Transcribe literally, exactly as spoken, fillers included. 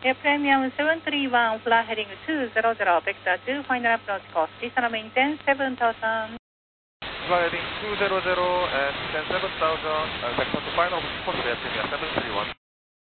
Air Premium seven three one, fly heading two zero zero, vector two, final approach cost, reasonable maintain seven thousand. Fly heading two zero zero and ten seven thousand, uh, vector to final course, Air Premium seven three one.